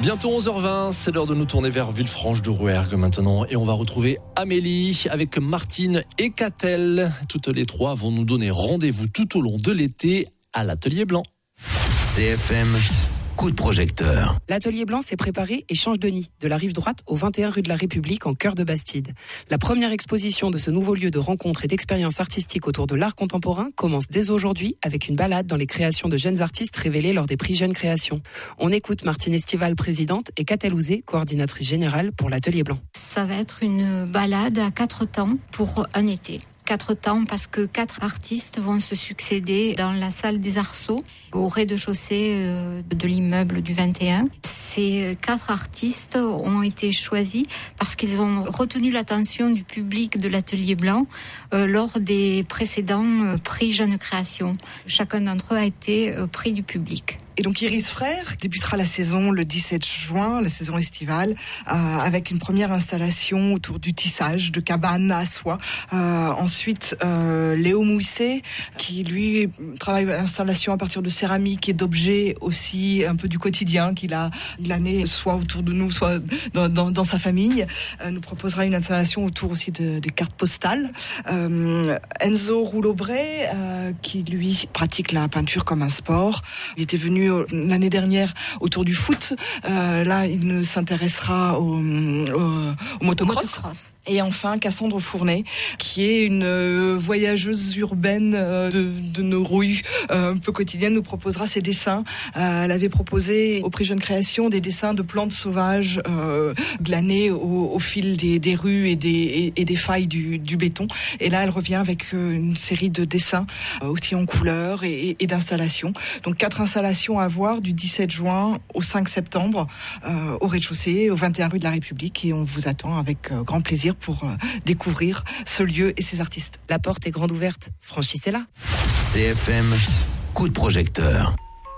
Bientôt 11h20, c'est l'heure de nous tourner vers Villefranche-de-Rouergue maintenant et on va retrouver Amélie avec Martine et Catel. Toutes les trois vont nous donner rendez-vous tout au long de l'été à l'Atelier Blanc. CFM, coup de projecteur. L'Atelier Blanc s'est préparé et change de nid, de la rive droite au 21 rue de la République en cœur de Bastide. La première exposition de ce nouveau lieu de rencontre et d'expérience artistique autour de l'art contemporain commence dès aujourd'hui avec une balade dans les créations de jeunes artistes révélés lors des prix Jeunes Créations. On écoute Martine Estival, présidente, et Catel Ouzé, coordinatrice générale pour l'Atelier Blanc. Ça va être une balade à 4 temps pour un été. 4 temps parce que 4 artistes vont se succéder dans la salle des Arceaux, au rez-de-chaussée de l'immeuble du 21. Ces 4 artistes ont été choisis parce qu'ils ont retenu l'attention du public de l'Atelier Blanc lors des précédents prix Jeunes Créations. Chacun d'entre eux a été prix du public. Et donc Iris Frères débutera la saison le 17 juin, la saison estivale, avec une première installation autour du tissage de cabanes à soie. Ensuite, Léo Mousset, qui lui travaille l'installation à partir de céramique et d'objets aussi un peu du quotidien qu'il a glané soit autour de nous, soit dans sa famille, nous proposera une installation autour aussi des cartes postales. Enzo Rouleaubray, qui lui pratique la peinture comme un sport. Il était venu l'année dernière autour du foot. Là, il s'intéressera au motocross. Et enfin, Cassandre Fournet, qui est une voyageuse urbaine de nos rues un peu quotidiennes, nous proposera ses dessins. Elle avait proposé au prix Jeunes Créations des dessins de plantes sauvages glanés au fil des rues et des failles du béton. Et là, elle revient avec une série de dessins aussi en couleurs et d'installations. Donc 4 installations à voir du 17 juin au 5 septembre au rez-de-chaussée, au 21 rue de la République. Et on vous attend avec grand plaisir pour découvrir ce lieu et ses artistes. La porte est grande ouverte, franchissez-la. CFM, coup de projecteur.